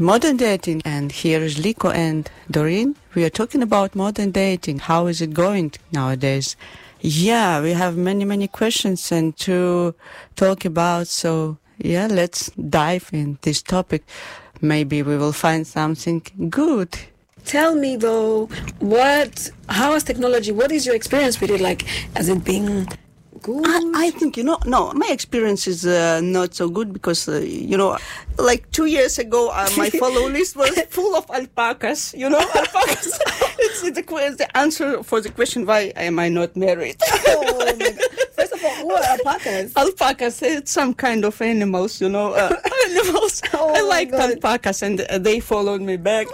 Modern dating, and here is Liko and Doreen. We are talking about modern dating. How is it going nowadays? Yeah, we have many questions and to talk about. So yeah, let's dive in this topic. Maybe we will find something good. Tell me though, how is technology? What is your experience with it? Like, has it been good? I think, no, my experience is not so good because, like 2 years ago, my follow list was full of alpacas, alpacas. It's the answer for the question, why am I not married? Oh my God. First of all, who are alpacas? Alpacas, it's some kind of animals, animals. Oh I liked God. alpacas and they followed me back.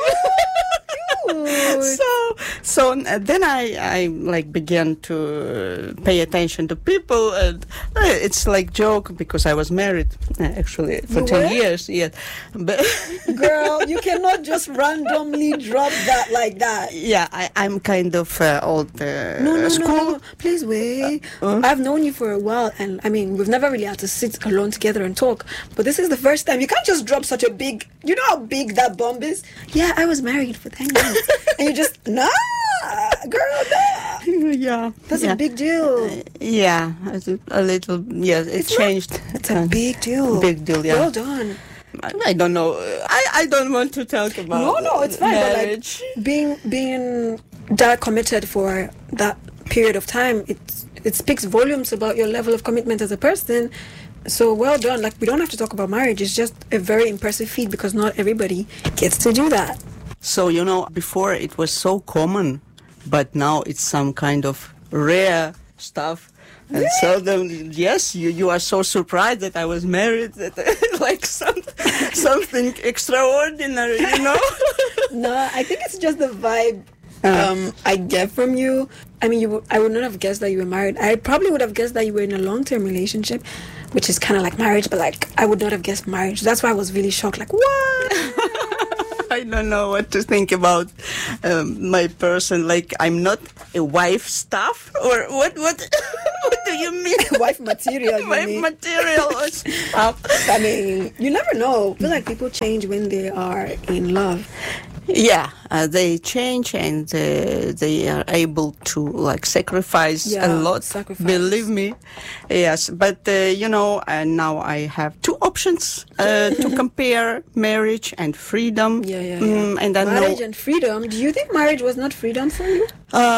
Cute. So then I like began to pay attention to people. And it's like joke because I was married actually for You 10 were? years. Yeah, but Girl, you cannot just randomly drop that like that. yeah, I'm kind of old school. No. Please wait. I've known you for a while, and I mean, we've never really had to sit alone together and talk. But this is the first time. You can't just drop such a big. You know how big that bomb is? Yeah, I was married for 10 years, and you just girl, nah. Yeah, That's yeah. a big deal. Yeah, it's a little. Yeah, it changed. It's a big deal. Big deal. Yeah. Well done. I don't know. I don't want to talk about. No, it's fine. Marriage. But like being that committed for that period of time, it speaks volumes about your level of commitment as a person. So well done. Like, we don't have to talk about marriage. It's just a very impressive feat because not everybody gets to do that. So, before it was so common, but now it's some kind of rare stuff. And so then, yes, you are so surprised that I was married, that like something extraordinary, No, I think it's just the vibe I get from you. I mean, I would not have guessed that you were married. I probably would have guessed that you were in a long-term relationship, which is kind of like marriage, but like I would not have guessed marriage. That's why I was really shocked. Like, what? I don't know what to think about my person. Like, I'm not a wife stuff, or what? What do you mean? Wife material. You Wife mean? material or stuff? I mean, you never know. I feel like people change when they are in love. Yeah, they change and they are able to like sacrifice a lot. Believe me, yes. But now I have two options to compare: marriage and freedom. Yeah. And I Marriage know. and freedom. Do you think marriage was not freedom for you?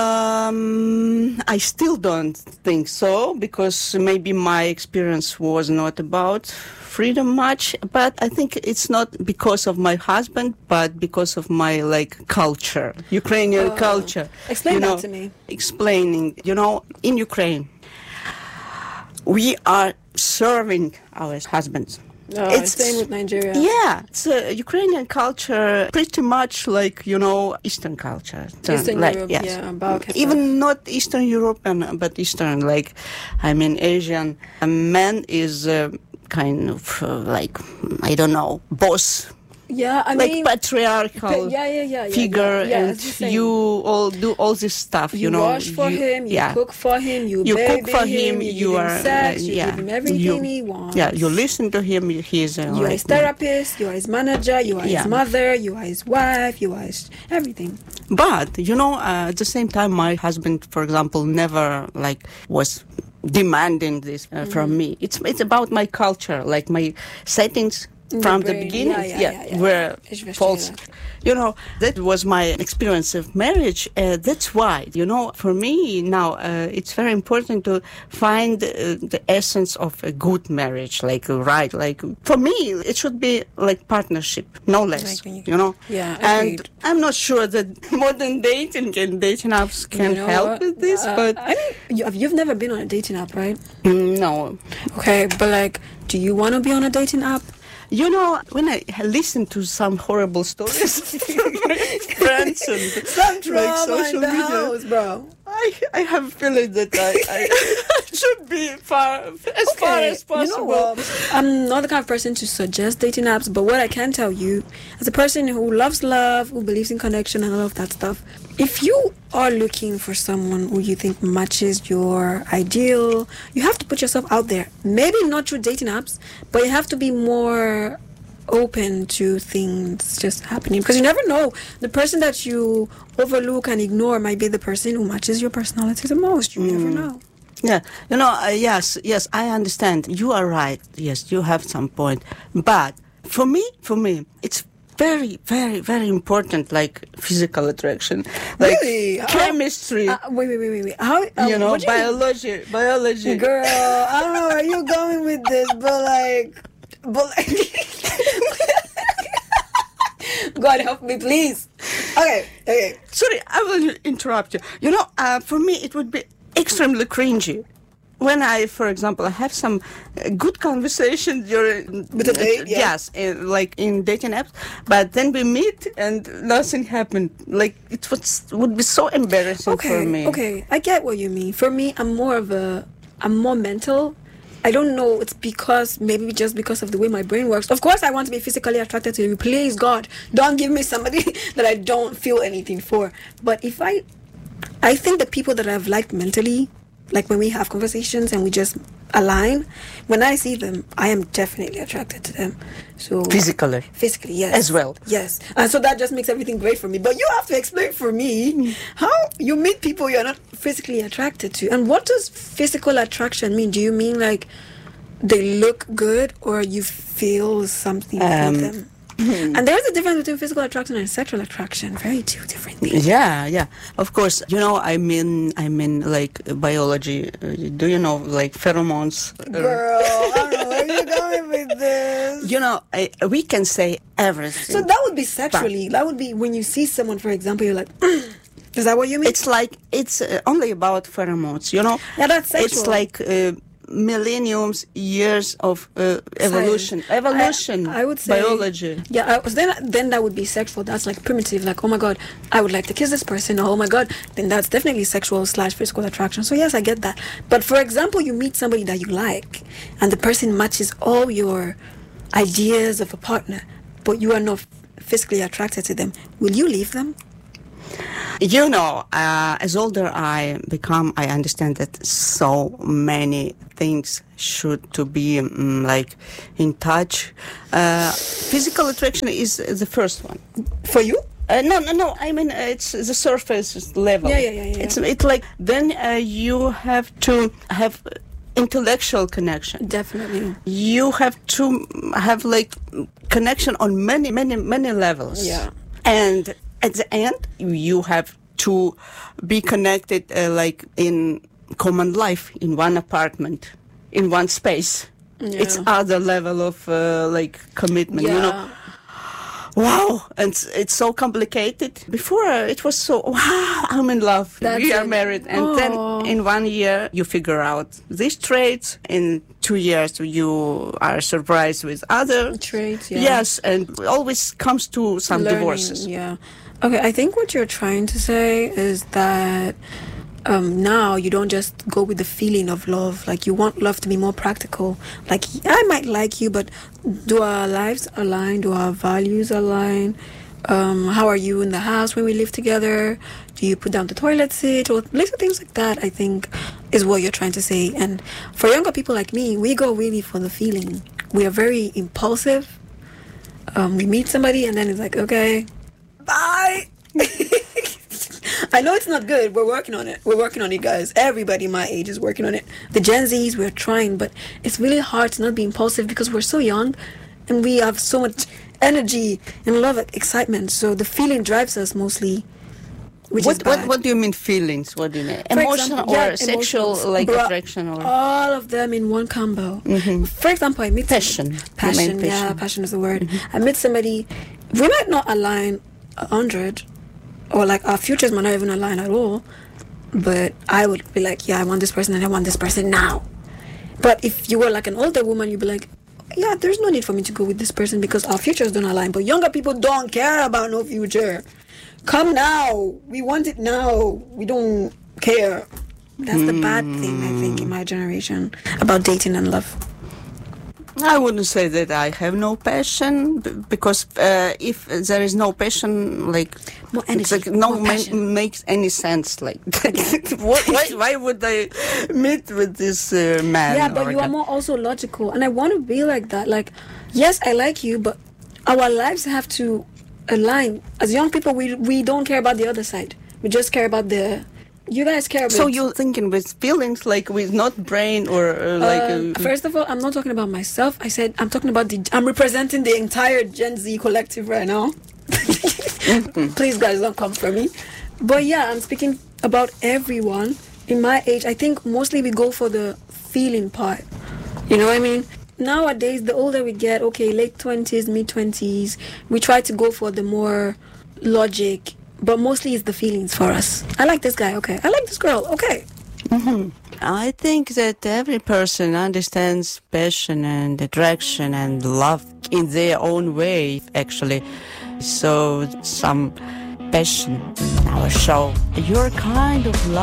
I still don't think so, because maybe my experience was not about freedom much, but I think it's not because of my husband, but because of my culture, Ukrainian culture. Explain that to me. Explaining, in Ukraine, we are serving our husbands. It's same with Nigeria. Yeah, it's Ukrainian culture, pretty much like, Eastern culture. Eastern Europe, yes. yeah, Balkan. Even not Eastern European, but Eastern, Asian. A man is kind of I don't know, boss. Yeah, I mean, patriarchal figure, yeah, and you all do all this stuff. You wash for him, you cook for him, you baby cook for him, you give him sex, you give him everything he wants. Yeah, you listen to him. He's you are his therapist, you are his manager, you are his mother, you are his wife, you are his everything. But at the same time, my husband, for example, never was demanding this from me. It's about my culture, like my settings. From the beginning, were false. That was my experience of marriage. That's why, for me now, it's very important to find the essence of a good marriage, for me, it should be like partnership, no less, Yeah, and I'm not sure that modern dating and dating apps can help with this, but... I mean, you've never been on a dating app, right? No. Okay, but do you want to be on a dating app? When I listen to some horrible stories from my friends and some drama social in the media, house, bro. I have a feeling that I should be far as possible. You know what? I'm not the kind of person to suggest dating apps, but what I can tell you, as a person who loves love, who believes in connection and all of that stuff, if you are looking for someone who you think matches your ideal, you have to put yourself out there. Maybe not through dating apps, but you have to be more open to things just happening, because you never know. The person that you overlook and ignore might be the person who matches your personality the most. You never know. Yeah, yes, I understand. You are right. Yes, you have some point. But for me, it's very, very, very important, like physical attraction, like really? chemistry. Wait. How? Biology. Girl, I don't know where you're going with this, but like. God help me, please. Okay. Sorry, I will interrupt you. For me, it would be extremely cringy when I, for example, I have some good conversation during with a date. Yes, like in dating apps, but then we meet and nothing happened. Like would be so embarrassing for me. Okay, I get what you mean. For me, I'm more mental. I don't know, it's maybe just because of the way my brain works. Of course, I want to be physically attracted to you. Please, God, don't give me somebody that I don't feel anything for. But I think the people that I've liked mentally, like when we have conversations and we just align, when I see them, I am definitely attracted to them. So physically, yes, as well. Yes, and so that just makes everything great for me. But you have to explain for me how you meet people you're not physically attracted to, and what does physical attraction mean? Do you mean like they look good, or you feel something for them? And there is a difference between physical attraction and sexual attraction. Two different things. Yeah. Of course, I mean, like biology. Do you know, like pheromones? Girl, I don't know where you're going with this. We can say everything. So that would be sexually. That would be when you see someone, for example, you're like, is that what you mean? It's only about pheromones. Yeah, that's sexual. It's like. Millenniums, years of evolution, I would say biology. Yeah, then that would be sexual. That's like primitive. Like, oh my God, I would like to kiss this person. Oh my God, then that's definitely sexual / physical attraction. So yes, I get that. But for example, you meet somebody that you like, and the person matches all your ideas of a partner, but you are not physically attracted to them. Will you leave them? As older I become, I understand that so many things should to be like in touch. Physical attraction is the first one. For you? No. I mean, it's the surface level. Yeah. It's like then you have to have intellectual connection. Definitely. You have to have like connection on many levels. Yeah. And at the end, you have to be connected like in common life, in one apartment, in one space. Yeah. It's other level of like commitment, Wow, and it's so complicated. Before it was so, wow, I'm in love. We are married. And then in 1 year, you figure out these traits. In 2 years, you are surprised with other traits. Yeah. Yes, and always comes to some divorces. Yeah. Okay, I think what you're trying to say is that now you don't just go with the feeling of love. Like, you want love to be more practical. Like, I might like you, but do our lives align? Do our values align? How are you in the house when we live together? Do you put down the toilet seat? Or little things like that, I think, is what you're trying to say. And for younger people like me, we go really for the feeling. We are very impulsive. We meet somebody and then it's like, okay, bye. I know it's not good. We're working on it, guys. Everybody my age is working on it. The Gen Zs, we're trying, but it's really hard to not be impulsive because we're so young and we have so much energy and love, excitement. So the feeling drives us mostly. What do you mean feelings? What do you mean? Emotional or sexual, like attraction, or all of them in one combo? Mm-hmm. For example, I meet passion. Yeah, passion is the word. Mm-hmm. I met somebody. We might not align 100, or like our futures might not even align at all. But I would be like, yeah, I want this person and I want this person now. But if you were like an older woman, you'd be like, yeah, there's no need for me to go with this person because our futures don't align. But younger people don't care about no future. Come now. We want it now. We don't care. That's the bad thing, I think, in my generation about dating and love. I wouldn't say that I have no passion because if there is no passion, like more energy, it's like makes any sense. Like why would I meet with this man? Yeah, but you are more also logical, and I want to be like that. Like, yes, I like you, but our lives have to align. As young people, we don't care about the other side. We just care about the... You guys care about... So you're thinking with feelings, like with not brain or First of all, I'm not talking about myself. I said I'm talking about I'm representing the entire Gen Z collective right now. Please, guys, don't come for me. But yeah, I'm speaking about everyone. In my age, I think mostly we go for the feeling part. You know what I mean? Nowadays, the older we get, okay, late 20s, mid-20s, we try to go for the more logic, but mostly it's the feelings for us. I like this guy, okay. I like this girl, okay. Mm-hmm. I think that every person understands passion and attraction and love in their own way, actually. So some passion in our show. Your kind of love.